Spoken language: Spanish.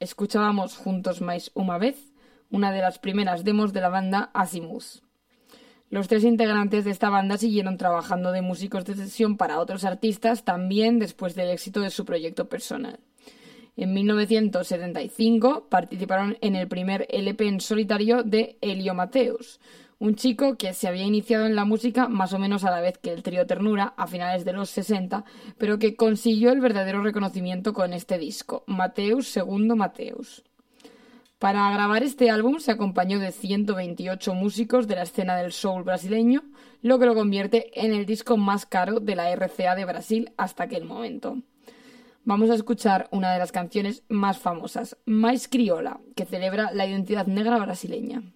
escuchábamos Juntos Mais Unha Vez, una de las primeras demos de la banda Azimuth. Los 3 integrantes de esta banda siguieron trabajando de músicos de sesión para otros artistas también después del éxito de su proyecto personal. En 1975 participaron en el primer LP en solitario de Elio Mateus, un chico que se había iniciado en la música más o menos a la vez que el trío Ternura a finales de los 60, pero que consiguió el verdadero reconocimiento con este disco, Mateus II Mateus. Para grabar este álbum se acompañó de 128 músicos de la escena del soul brasileño, lo que lo convierte en el disco más caro de la RCA de Brasil hasta aquel momento. Vamos a escuchar una de las canciones más famosas, Mais Criolla, que celebra la identidad negra brasileña.